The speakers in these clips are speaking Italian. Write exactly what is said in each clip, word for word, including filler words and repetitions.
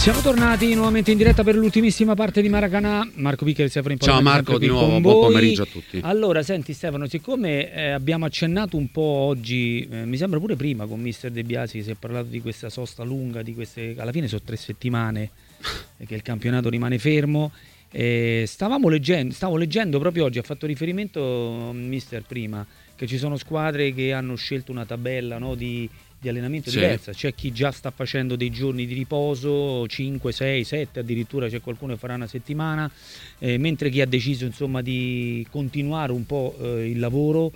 Siamo tornati nuovamente in diretta per l'ultimissima parte di Maracanã. Marco Picca e Stefano Impolani. Ciao Marco, di nuovo, buon pomeriggio a tutti. Allora, senti Stefano, siccome eh, abbiamo accennato un po' oggi, eh, mi sembra pure prima con mister De Biasi, si è parlato di questa sosta lunga, di queste, alla fine sono tre settimane che il campionato rimane fermo. Eh, stavamo leggendo, stavo leggendo proprio oggi, ha fatto riferimento mister prima, che ci sono squadre che hanno scelto una tabella, no, di... di allenamento sì. diversa, c'è chi già sta facendo dei giorni di riposo, cinque, sei, sette, addirittura c'è qualcuno che farà una settimana, eh, mentre chi ha deciso insomma di continuare un po' eh, il lavoro,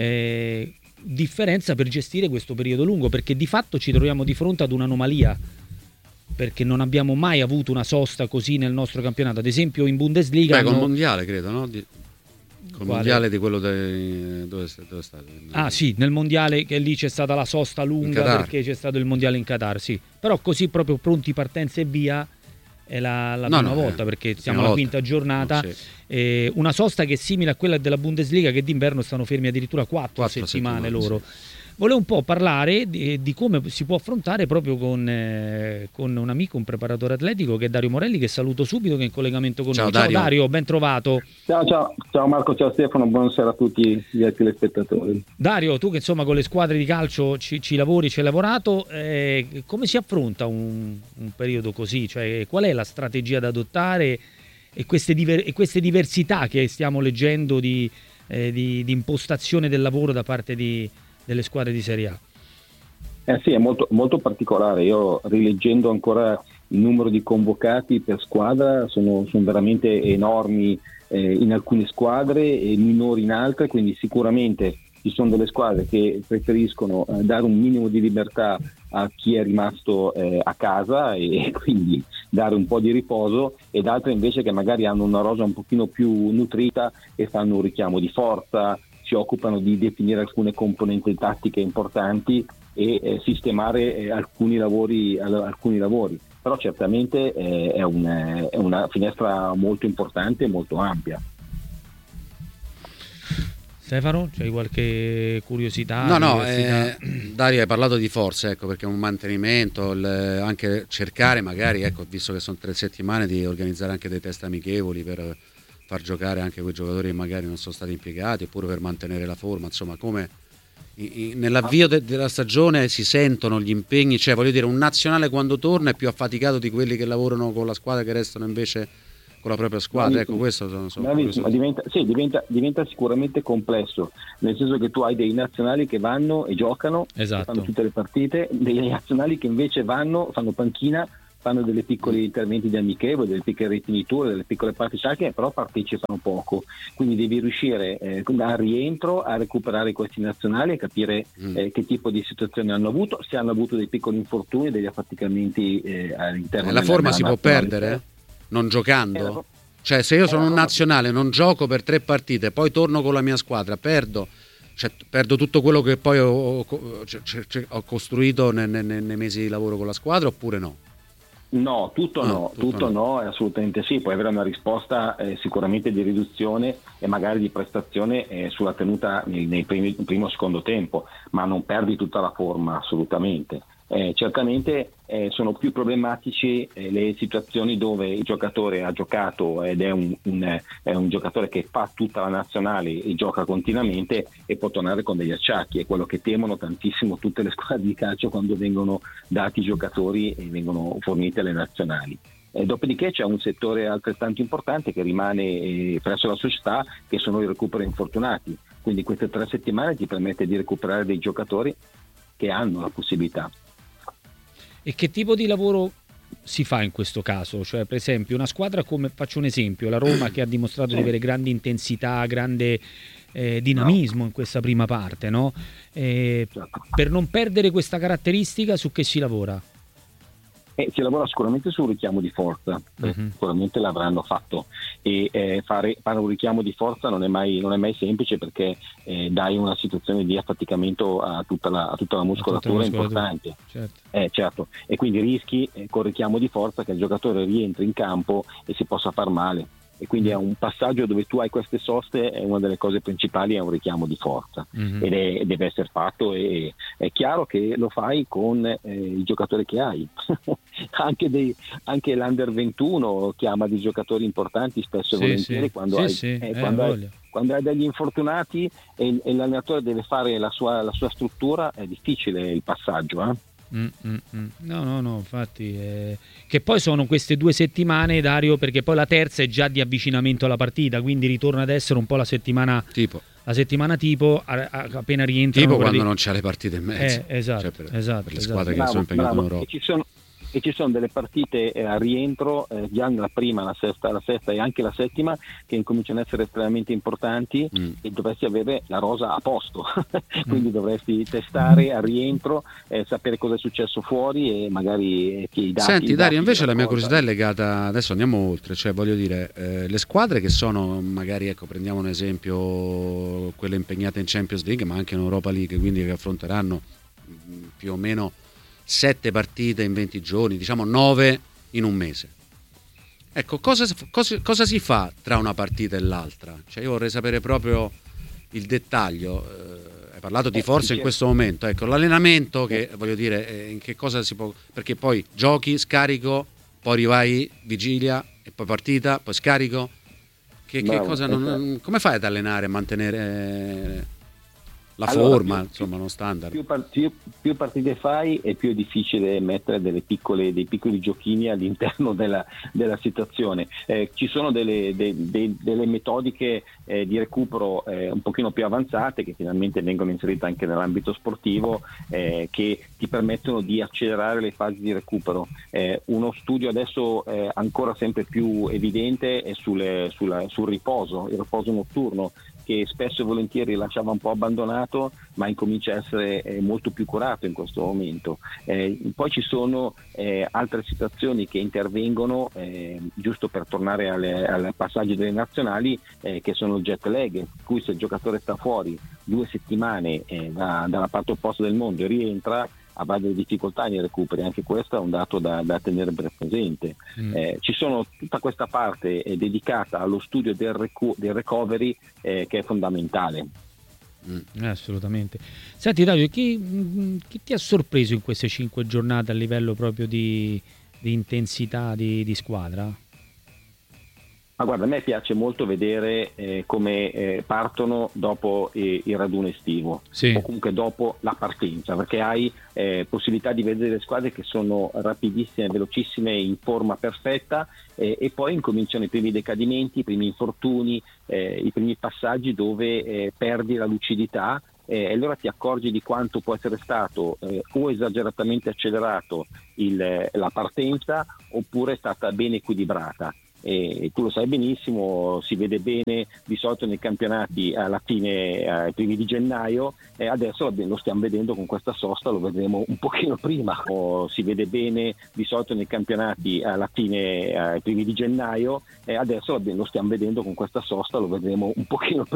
eh, differenza per gestire questo periodo lungo, perché di fatto ci troviamo di fronte ad un'anomalia, perché non abbiamo mai avuto una sosta così nel nostro campionato, ad esempio in Bundesliga. Beh, hanno... col mondiale credo, no? Di... Col Quale? mondiale di quello de... dove, è, dove è stato? Ah sì, nel mondiale, che lì c'è stata la sosta lunga perché c'è stato il mondiale in Qatar, sì. Però così proprio pronti partenza e via è la, la no, prima no, volta, eh, perché la siamo alla volta. quinta giornata, sì. eh, una sosta che è simile a quella della Bundesliga, che d'inverno stanno fermi addirittura quattro, quattro settimane, settimane loro. sì. Volevo un po' parlare di, di come si può affrontare proprio con, eh, con un amico, un preparatore atletico, che è Dario Morelli, che saluto subito, che è in collegamento con ciao, noi. Dario. Ciao Dario, ben trovato. Ciao, ciao, ciao Marco, ciao Stefano, buonasera a tutti gli telespettatori. Dario, tu che insomma con le squadre di calcio ci, ci lavori, ci hai lavorato, eh, come si affronta un, un periodo così? Cioè, qual è la strategia da adottare e queste, diver- e queste diversità che stiamo leggendo di, eh, di, di impostazione del lavoro da parte di delle squadre di Serie A? Eh sì, è molto, molto particolare. Io, rileggendo ancora il numero di convocati per squadra, sono, sono veramente enormi eh, in alcune squadre e minori in altre, quindi sicuramente ci sono delle squadre che preferiscono eh, dare un minimo di libertà a chi è rimasto eh, a casa e, e quindi dare un po' di riposo, ed altre invece che magari hanno una rosa un pochino più nutrita e fanno un richiamo di forza, si occupano di definire alcune componenti tattiche importanti e eh, sistemare eh, alcuni lavori alcuni lavori. Però certamente eh, è, un, è una finestra molto importante e molto ampia. Stefano, c'hai qualche curiosità? No, no, eh, Dario, hai parlato di forza, ecco, perché un mantenimento, il, anche cercare magari, ecco, visto che sono tre settimane, di organizzare anche dei test amichevoli per far giocare anche quei giocatori che magari non sono stati impiegati, oppure per mantenere la forma, insomma, come in, in, nell'avvio de, della stagione si sentono gli impegni, cioè voglio dire, un nazionale quando torna è più affaticato di quelli che lavorano con la squadra, che restano invece con la propria squadra, ecco, questo sono, sono ma diventa, sì, diventa, diventa sicuramente complesso, nel senso che tu hai dei nazionali che vanno e giocano, esatto, fanno tutte le partite, dei nazionali che invece vanno, fanno panchina, fanno delle piccoli interventi di amichevole, delle piccole rifiniture, delle piccole parti sacche, però partecipano poco. Quindi devi riuscire eh, al rientro a recuperare questi nazionali e capire eh, che tipo di situazioni hanno avuto, se hanno avuto dei piccoli infortuni, degli affaticamenti eh, all'interno. E la forma si può perdere non giocando? Cioè, se io sono un nazionale, non gioco per tre partite, poi torno con la mia squadra, perdo, cioè, perdo tutto quello che poi ho, ho, cioè, ho costruito nei, nei, nei mesi di lavoro con la squadra, oppure no? No, tutto no, no tutto, tutto no. no, assolutamente sì, puoi avere una risposta eh, sicuramente di riduzione e magari di prestazione eh, sulla tenuta nei, nei primi, primo o secondo tempo, ma non perdi tutta la forma assolutamente. Eh, certamente eh, sono più problematici eh, le situazioni dove il giocatore ha giocato ed è un, un, è un giocatore che fa tutta la nazionale e gioca continuamente e può tornare con degli acciacchi. È quello che temono tantissimo tutte le squadre di calcio quando vengono dati i giocatori e vengono forniti alle nazionali. Eh, dopodiché c'è un settore altrettanto importante che rimane eh, presso la società, che sono i recuperi infortunati. Quindi queste tre settimane ti permette di recuperare dei giocatori che hanno la possibilità. E che tipo di lavoro si fa in questo caso? Cioè, per esempio, una squadra come, faccio un esempio, la Roma, che ha dimostrato di avere grande intensità, grande eh, dinamismo in questa prima parte, no? Eh, per non perdere questa caratteristica, su che si lavora? Eh, si lavora sicuramente sul richiamo di forza, uh-huh. Sicuramente l'avranno fatto, e eh, fare, fare un richiamo di forza non è mai, non è mai semplice, perché eh, dai una situazione di affaticamento a tutta la, a tutta la muscolatura, tutta la muscolatura importante, certo. Eh, certo. E quindi rischi eh, col richiamo di forza che il giocatore rientri in campo e si possa far male. E quindi è un passaggio dove tu hai queste soste, e una delle cose principali è un richiamo di forza, mm-hmm. ed è, deve essere fatto, e è chiaro che lo fai con eh, il giocatore che hai anche, dei, anche l'Under ventuno chiama dei giocatori importanti spesso e Sì, volentieri sì. quando, Sì, hai, sì, eh, eh, quando, hai, voglia. quando hai degli infortunati e, e l'allenatore deve fare la sua, la sua struttura, è difficile il passaggio. Eh? Mm, mm, mm. No, no, no, infatti, eh, che poi sono queste due settimane, Dario, perché poi la terza è già di avvicinamento alla partita, quindi ritorna ad essere un po' la settimana Tipo, la settimana tipo, a- a- appena rientrano tipo quando quelli- non c'è le partite in mezzo. Eh, esatto, Cioè, per, esatto, per le esatto. squadre che Bravo, sono impegnate in bravo. Europa. E ci sono, e ci sono delle partite eh, a rientro, eh, già nella prima, la sesta, la sesta e anche la settima, che incominciano ad essere estremamente importanti Mm. e dovresti avere la rosa a posto. Quindi dovresti testare a rientro, eh, sapere cosa è successo fuori e magari eh, che i dati. Senti i Dario, dati invece della la mia cosa. curiosità è legata, adesso andiamo oltre, cioè voglio dire, eh, le squadre che sono, magari ecco, prendiamo un esempio, quelle impegnate in Champions League, ma anche in Europa League, quindi che affronteranno mh, più o meno sette partite in venti giorni, diciamo nove in un mese. Ecco, cosa, cosa, cosa si fa tra una partita e l'altra? Cioè io vorrei sapere proprio il dettaglio. Eh, hai parlato di Eh, forza in dice- questo momento, ecco, l'allenamento che voglio dire, eh, in che cosa si può, perché poi giochi, scarico, poi rivai, vigilia e poi partita, poi scarico. Che, che Bravo, cosa non- esatto. come fai ad allenare e mantenere eh, la Allora, forma, più- insomma, uno standard? Più, par- più- più partite fai e più è difficile mettere delle piccole, dei piccoli giochini all'interno della, della situazione. Eh, ci sono delle, de- de- delle metodiche eh, di recupero eh, un pochino più avanzate che finalmente vengono inserite anche nell'ambito sportivo, eh, che ti permettono di accelerare le fasi di recupero. Eh, uno studio adesso eh, ancora sempre più evidente è sulle- sulla- sul riposo, il riposo notturno, che spesso e volentieri lasciava un po' abbandonato, ma incomincia a essere eh, molto più curato in questo momento. Eh, poi ci sono eh, altre situazioni che intervengono, eh, giusto per tornare alle, al passaggio delle nazionali, eh, che sono il jet lag, in cui se il giocatore sta fuori due settimane eh, da, dalla parte opposta del mondo e rientra, avrà delle difficoltà nei recuperi. Anche questo è un dato da, da tenere presente. Mm. Eh, ci sono tutta questa parte eh, dedicata allo studio del, recu- del recovery eh, che è fondamentale. Eh, assolutamente. Senti Dario, chi, mh, chi ti ha sorpreso in queste cinque giornate a livello proprio di, di intensità di, di squadra? Ma guarda, a me piace molto vedere eh, come eh, partono dopo eh, il raduno estivo, Sì. o comunque dopo la partenza, perché hai eh, possibilità di vedere le squadre che sono rapidissime, velocissime, in forma perfetta, eh, e poi incominciano i primi decadimenti, i primi infortuni, eh, i primi passaggi dove eh, perdi la lucidità. E allora ti accorgi di quanto può essere stato eh, o esageratamente accelerato il, la partenza, oppure è stata ben equilibrata. E tu lo sai benissimo, si vede bene di solito nei campionati alla fine, ai primi di gennaio, e adesso lo stiamo vedendo con questa sosta, lo vedremo un pochino prima. O si vede bene di solito nei campionati alla fine, ai primi di gennaio, e adesso lo stiamo vedendo con questa sosta, lo vedremo un pochino prima.